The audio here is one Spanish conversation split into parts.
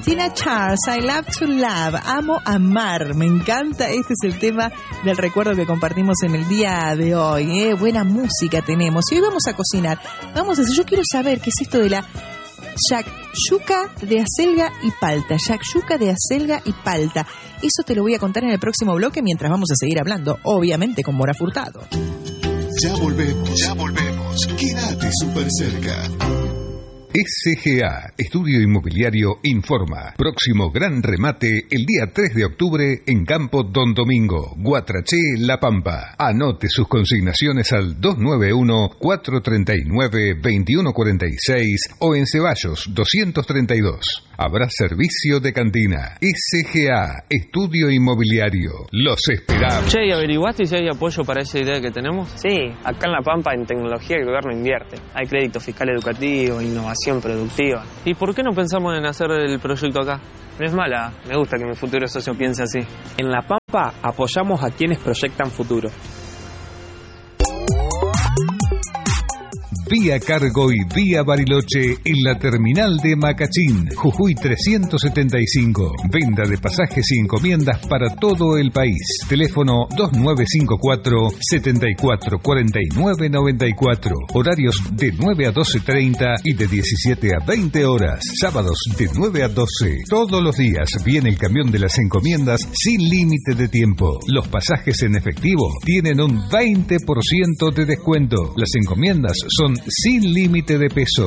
Tina Charles, I Love to Love, amo amar. Me encanta, este es el tema del recuerdo que compartimos en el día de hoy. Buena música tenemos. Y hoy vamos a cocinar. Yo quiero saber qué es esto de la shakshuka de acelga y palta. Shakshuka de acelga y palta. Eso te lo voy a contar en el próximo bloque mientras vamos a seguir hablando, obviamente, con Mora Furtado. Ya volvemos. Quédate súper cerca. SGA, Estudio Inmobiliario, informa. Próximo gran remate el día 3 de octubre en Campo Don Domingo, Guatraché, La Pampa. Anote sus consignaciones al 291-439-2146 o en Ceballos 232. Habrá servicio de cantina. SGA, Estudio Inmobiliario. Los esperamos. Che, ¿y averiguaste si hay apoyo para esa idea que tenemos? Sí, acá en La Pampa en tecnología el gobierno invierte. Hay crédito fiscal educativo, innovación productiva. ¿Y por qué no pensamos en hacer el proyecto acá? No es mala, me gusta que mi futuro socio piense así. En La Pampa apoyamos a quienes proyectan futuro. Vía Cargo y Vía Bariloche en la terminal de Macachín, Jujuy 375. Venta de pasajes y encomiendas para todo el país. Teléfono 2954-744994. Horarios de 9 a 12:30 y de 17 a 20 horas. Sábados de 9 a 12. Todos los días viene el camión de las encomiendas sin límite de tiempo. Los pasajes en efectivo tienen un 20% de descuento. Las encomiendas son sin límite de peso.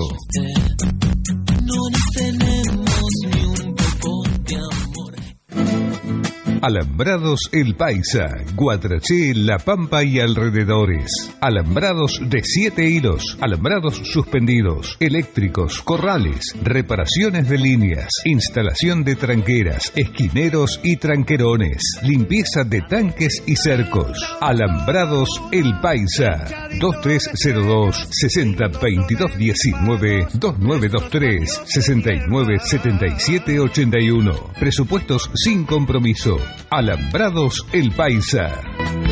Alambrados El Paisa, Guatraché, La Pampa y alrededores. Alambrados de 7 hilos, alambrados suspendidos, eléctricos, corrales, reparaciones de líneas, instalación de tranqueras, esquineros y tranquerones, limpieza de tanques y cercos. Alambrados El Paisa, 2302 60 22 19 2923 69 77 81. Presupuestos sin compromiso. Alambrados El Paisa.